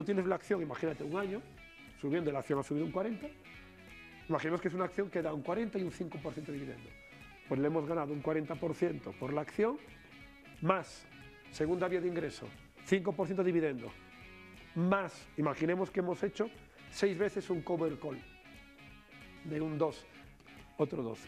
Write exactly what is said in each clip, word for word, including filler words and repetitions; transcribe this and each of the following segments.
Tienes la acción, imagínate, un año, subiendo, la acción ha subido un cuarenta, imaginemos que es una acción que da un cuarenta y un cinco por ciento de dividendo. Pues le hemos ganado un cuarenta por ciento por la acción, más segunda vía de ingreso, cinco por ciento de dividendo, más, imaginemos que hemos hecho seis veces un cover call, de un dos, otro doce.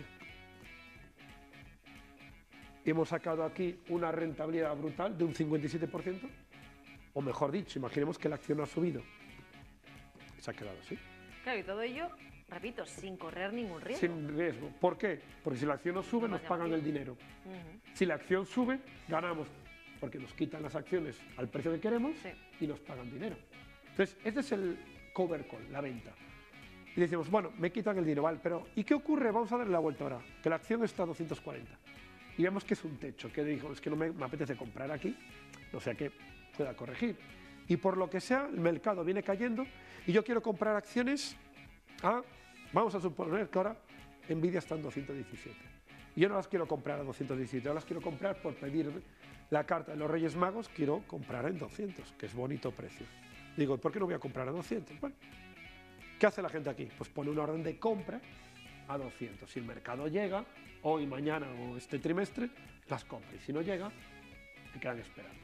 Hemos sacado aquí una rentabilidad brutal de un cincuenta y siete por ciento, o mejor dicho, imaginemos que la acción ha subido. Se ha quedado así. Claro, y todo ello, repito, sin correr ningún riesgo. Sin riesgo. ¿Por qué? Porque si la acción no sube, No nos pagan llamativo. el dinero. Ujú. Si la acción sube, ganamos, porque nos quitan las acciones al precio que queremos Sí. y nos pagan dinero. Entonces, este es el cover call, la venta. Y decimos, bueno, me quitan el dinero, vale, pero ¿y qué ocurre? Vamos a darle la vuelta ahora, que la acción está a doscientos cuarenta. Y vemos que es un techo, que dijo, es que no me, me apetece comprar aquí, no sea que pueda corregir. Y por lo que sea, el mercado viene cayendo y yo quiero comprar acciones a, vamos a suponer que ahora Nvidia está en doscientos diecisiete. Y yo no las quiero comprar a doscientos diecisiete, yo las quiero comprar por pedir la carta de los Reyes Magos, quiero comprar en doscientos, que es bonito precio. Digo, ¿por qué no voy a comprar a doscientos? Bueno, ¿qué hace la gente aquí? Pues pone una orden de compra a doscientos. Si el mercado llega, hoy, mañana o este trimestre, las compra. Y si no llega, se quedan esperando.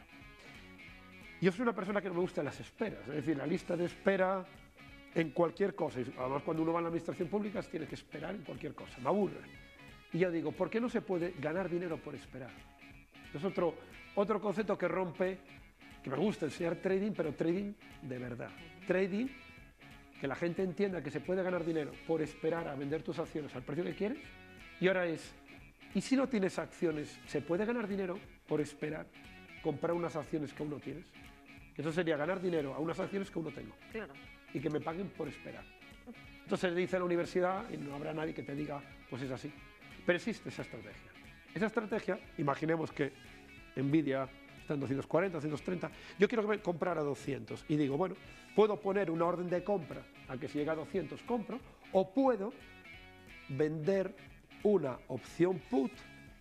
Yo soy una persona que no me gustan las esperas, es decir, la lista de espera en cualquier cosa. Y además, cuando uno va a la administración pública, tiene que esperar en cualquier cosa. Me aburre. Y yo digo, ¿por qué no se puede ganar dinero por esperar? Es otro, otro concepto que rompe, que me gusta enseñar trading, pero trading de verdad. Trading que la gente entienda que se puede ganar dinero por esperar a vender tus acciones al precio que quieres. Y ahora es, ¿y si no tienes acciones, se puede ganar dinero por esperar comprar unas acciones que aún no tienes? Eso sería ganar dinero a unas acciones que aún no tengo. Claro. Y que me paguen por esperar. Entonces dice en la universidad y no habrá nadie que te diga, pues es así. Pero existe esa estrategia. Esa estrategia, imaginemos que Nvidia está en doscientos cuarenta, doscientos treinta, yo quiero comprar a doscientos y digo, bueno, puedo poner una orden de compra a que si llega a doscientos compro, o puedo vender una opción put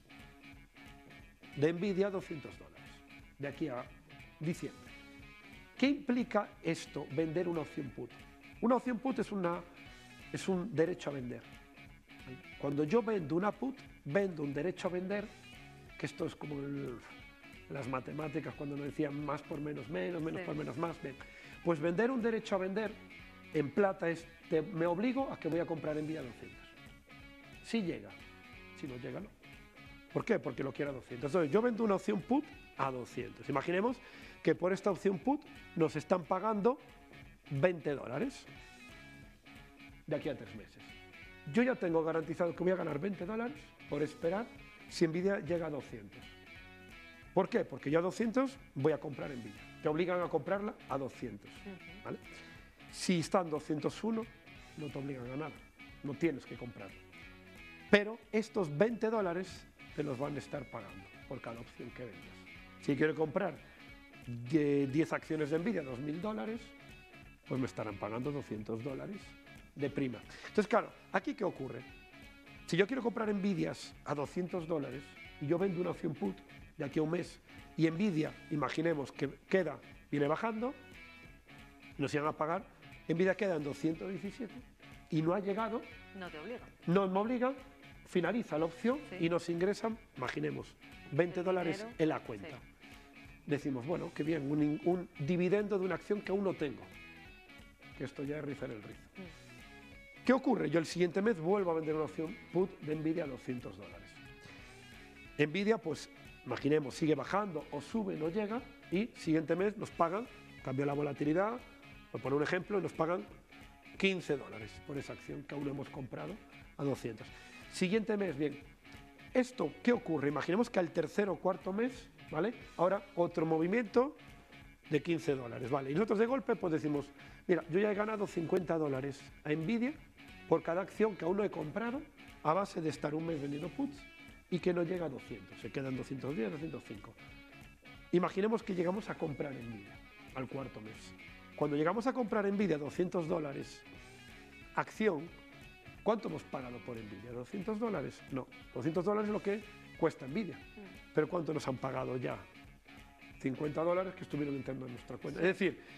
de Nvidia a doscientos dólares, de aquí a diciembre. ¿Qué implica esto, vender una opción put? Una opción put es, una, es un derecho a vender. Cuando yo vendo una put, vendo un derecho a vender, que esto es como el, las matemáticas cuando nos decían más por menos menos, menos Sí. por menos más. Bien. Pues vender un derecho a vender en plata es, te, me obligo a que voy a comprar Nvidia a doscientos. Si llega, si no llega no. ¿Por qué? Porque lo quiero a doscientos. Entonces yo vendo una opción put a doscientos. Imaginemos que por esta opción put nos están pagando veinte dólares de aquí a tres meses. Yo ya tengo garantizado que voy a ganar veinte dólares por esperar si Nvidia llega a doscientos. ¿Por qué? Porque yo a doscientos voy a comprar Nvidia. Te obligan a comprarla a doscientos. Uh-huh. ¿Vale? Si está en doscientos uno, no te obligan a nada. No tienes que comprarla. Pero estos veinte dólares te los van a estar pagando por cada opción que vendas. Si quiero comprar diez acciones de Nvidia a dos mil dólares, pues me estarán pagando doscientos dólares de prima. Entonces, claro, ¿aquí qué ocurre? Si yo quiero comprar Nvidias a doscientos dólares y yo vendo una opción put de aquí a un mes y Nvidia, imaginemos que queda, viene bajando, nos iban a pagar, Nvidia queda en doscientos diecisiete y no ha llegado, No te obligan. nos obligan, finaliza la opción Sí. y nos ingresan, imaginemos, veinte El dólares dinero. en la cuenta. Sí. Decimos, bueno, qué bien, un, un dividendo de una acción que aún no tengo, que esto ya es rizar el rizo. Mm. ¿Qué ocurre? Yo el siguiente mes vuelvo a vender una opción put de Nvidia a doscientos dólares. Nvidia, pues, imaginemos, sigue bajando o sube, no llega, y siguiente mes nos pagan, cambia la volatilidad, por poner un ejemplo, nos pagan quince dólares por esa acción que aún no hemos comprado a doscientos. Siguiente mes, bien, ¿esto qué ocurre? Imaginemos que al tercer o cuarto mes, ¿vale? Ahora otro movimiento de quince dólares, ¿vale? Y nosotros de golpe pues decimos, mira, yo ya he ganado cincuenta dólares a Nvidia por cada acción que aún no he comprado a base de estar un mes vendiendo puts y que no llega a doscientos, se quedan doscientos diez, doscientos cinco. Imaginemos que llegamos a comprar Nvidia al cuarto mes. Cuando llegamos a comprar Nvidia a doscientos dólares, acción, ¿cuánto hemos pagado por Nvidia? ¿doscientos dólares? No, doscientos dólares es lo que cuesta Nvidia. Mm. Pero ¿cuánto nos han pagado ya? cincuenta dólares que estuvieron entrando en nuestra cuenta. Es decir,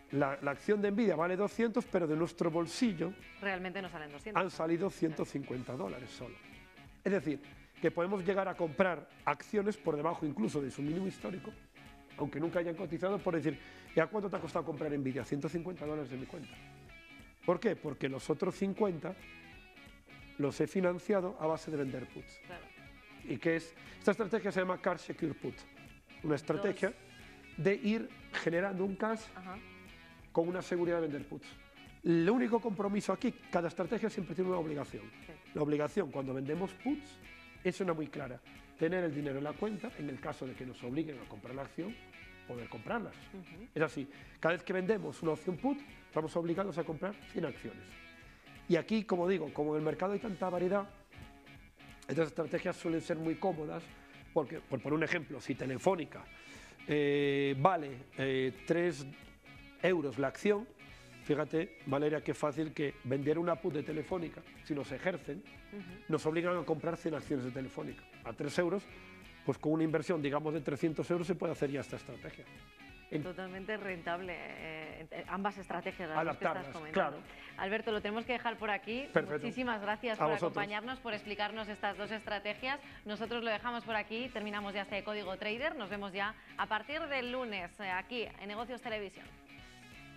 la, la acción de Nvidia vale doscientos, pero de nuestro bolsillo Realmente no salen doscientos. han salido ciento cincuenta dólares solo. Es decir, que podemos llegar a comprar acciones por debajo incluso de su mínimo histórico, aunque nunca hayan cotizado, por decir, ¿y a cuánto te ha costado comprar Nvidia? ciento cincuenta dólares de mi cuenta. ¿Por qué? Porque los otros cincuenta los he financiado a base de vender puts. Claro. ¿Y qué es? Esta estrategia se llama Cash Secure Put, una estrategia Dos. de ir generando un cash Ajá. con una seguridad de vender puts. El único compromiso aquí, cada estrategia siempre tiene una obligación. Sí. La obligación cuando vendemos puts es una muy clara, tener el dinero en la cuenta, en el caso de que nos obliguen a comprar la acción, poder comprarlas. Ujú. Es así, cada vez que vendemos una opción put, estamos obligados a comprar cien acciones. Y aquí, como digo, como en el mercado hay tanta variedad, estas estrategias suelen ser muy cómodas, porque, por poner un ejemplo, si Telefónica eh, vale eh, tres euros la acción, fíjate, Valeria, qué fácil que vender una put de Telefónica, si nos ejercen, Ujú. nos obligan a comprar cien acciones de Telefónica a tres euros, pues con una inversión, digamos, de trescientos euros se puede hacer ya esta estrategia. En- Totalmente rentable, eh, eh, ambas estrategias las dos que Adaptarlas, estás comentando. claro. Alberto, lo tenemos que dejar por aquí. Perfecto. Muchísimas gracias A por vosotros. acompañarnos, por explicarnos estas dos estrategias. Nosotros lo dejamos por aquí, terminamos ya este Código Trader. Nos vemos ya a partir del lunes eh, aquí en Negocios Televisión.